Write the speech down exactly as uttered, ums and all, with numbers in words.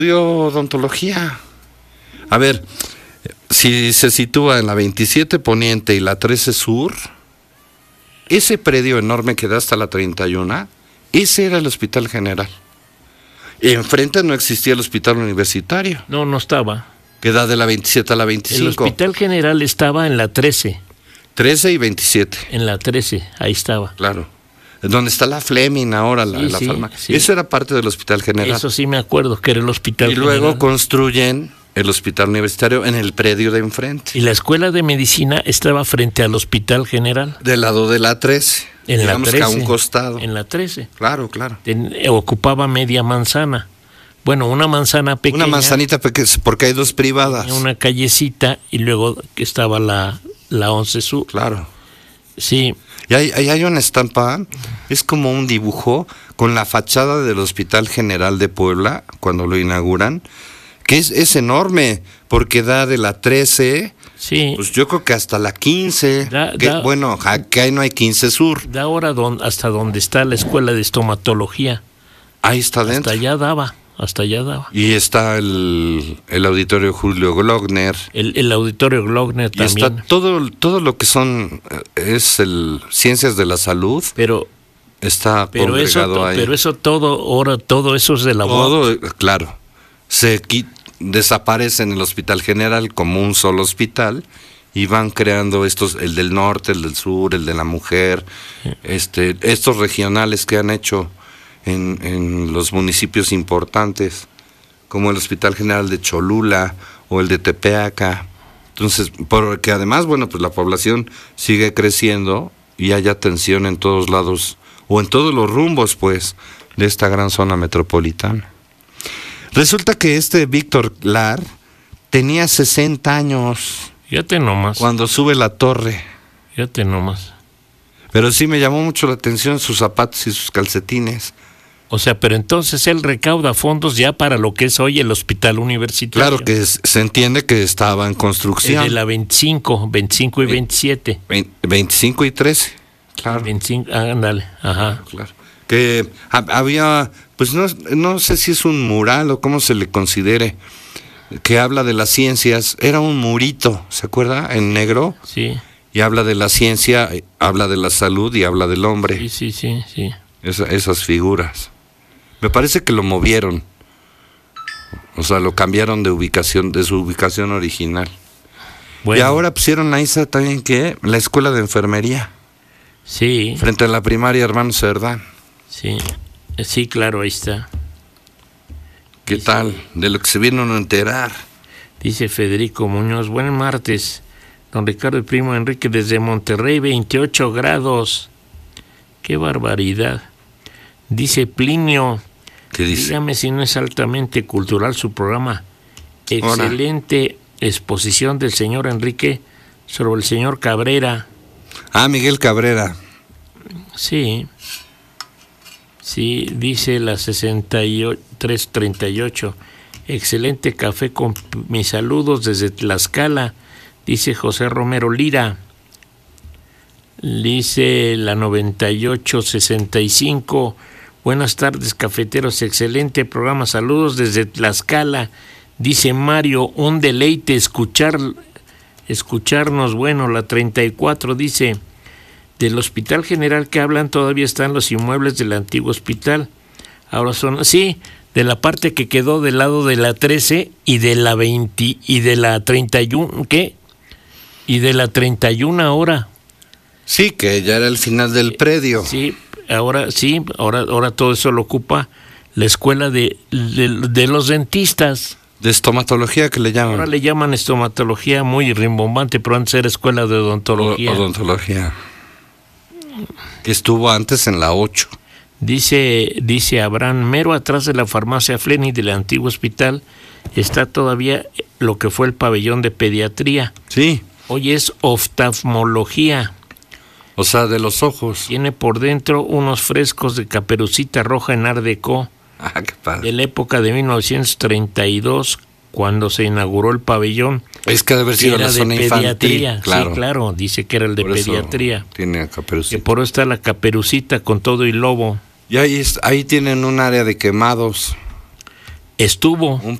odontología. A ver, si se sitúa en la veintisiete Poniente y la trece Sur, ese predio enorme que da hasta la treinta y uno, ese era el Hospital General. Enfrente no existía el Hospital Universitario. No, no estaba. Que da de la veintisiete a la veinticinco. El Hospital General estaba en la trece. trece y veintisiete. En la trece, ahí estaba. Claro. Donde está la Fleming ahora, la, sí, la sí, farmacia. Sí. Eso era parte del Hospital General. Eso sí me acuerdo, que era el Hospital y General. Y luego construyen el Hospital Universitario en el predio de enfrente. Y la Escuela de Medicina estaba frente al Hospital General. Del lado de la trece. En Digamos la trece. Que a un costado. En la trece. Claro, claro. Ten, ocupaba media manzana. Bueno, una manzana pequeña. Una manzanita pequeña, porque hay dos privadas. Una callecita y luego que estaba la, la once Sur. Claro. Sí. Y ahí hay, hay una estampa, es como un dibujo con la fachada del Hospital General de Puebla, cuando lo inauguran, que es, es enorme, porque da de la trece, sí. Pues yo creo que hasta la quince, da, que, da, bueno, acá no hay quince Sur. Da ahora don, hasta donde está la Escuela de Estomatología. Ahí está dentro. Hasta allá daba. Hasta allá daba. Y está el, el auditorio Julio Glockner. El, el auditorio Glockner y también. Está todo, todo lo que son, es el Ciencias de la Salud. Pero está pero congregado eso, ahí. Pero eso todo, ahora todo eso es de la Todo, U A P. Claro. Se quit, desaparece en el Hospital General como un solo hospital y van creando estos, el del norte, el del sur, el de la mujer, sí. este, estos regionales que han hecho En, en los municipios importantes, como el Hospital General de Cholula o el de Tepeaca. Entonces, porque además, bueno, pues la población sigue creciendo y hay atención en todos lados, o en todos los rumbos, pues, de esta gran zona metropolitana. Resulta que este Víctor Lar tenía sesenta años. Fíjate nomás. Cuando sube la torre. Fíjate nomás. Pero sí me llamó mucho la atención sus zapatos y sus calcetines. O sea, pero entonces él recauda fondos ya para lo que es hoy el Hospital Universitario. Claro que es, se entiende que estaba en construcción. El de la veinticinco, veinticinco y veintisiete. veinticinco y trece, claro. veinticinco, ándale, ajá. Claro. Que ha, había, pues no, no sé si es un mural o cómo se le considere, que habla de las ciencias. Era un murito, ¿se acuerda? En negro. Sí. Y habla de la ciencia, habla de la salud y habla del hombre. Sí, sí, sí, sí. Esa, esas figuras. Me parece que lo movieron, o sea, lo cambiaron de ubicación, de su ubicación original. Bueno. Y ahora pusieron ahí también, ¿qué? La escuela de enfermería. Sí. Frente a la primaria Hermano Cerdán. Sí, sí, claro, ahí está. ¿Qué dice, tal? De lo que se vienen a enterar. Dice Federico Muñoz, buen martes, don Ricardo y primo Enrique desde Monterrey, veintiocho grados. ¡Qué barbaridad! Dice Plinio, ¿qué dice? Dígame si no es altamente cultural su programa. Excelente Hola. Exposición del señor Enrique sobre el señor Cabrera. Ah, Miguel Cabrera. Sí. Sí, dice la sesenta y tres treinta y ocho. Excelente café con mis saludos desde Tlaxcala, dice José Romero Lira. Dice la noventa y ocho sesenta y cinco. Buenas tardes, cafeteros, excelente programa, saludos desde Tlaxcala, dice Mario, un deleite escuchar, escucharnos, bueno, la treinta y cuatro dice, del Hospital General que hablan todavía están los inmuebles del antiguo hospital, ahora son, sí, de la parte que quedó del lado de la trece y de la veinte y de la treinta y uno, ¿qué? Y de la treinta y uno ahora. Sí, que ya era el final del predio. Sí, ahora sí, ahora, ahora todo eso lo ocupa la escuela de, de, de los dentistas. De estomatología que le llaman. Ahora le llaman estomatología muy rimbombante, pero antes era escuela de odontología. O, odontología. Que estuvo antes en la ocho. Dice, dice Abraham, mero atrás de la farmacia Fleming del antiguo hospital está todavía lo que fue el pabellón de pediatría. Sí. Hoy es oftalmología. O sea, de los ojos. Tiene por dentro unos frescos de Caperucita Roja en Art Deco. Ah, qué padre. De la época de mil novecientos treinta y dos, cuando se inauguró el pabellón. Es que debe haber sido la zona infantil. Claro. Sí, claro, dice que era el de por pediatría. Tiene Caperucita. Que por eso está la Caperucita con todo y lobo. Y ahí, ahí tienen un área de quemados. Estuvo. Un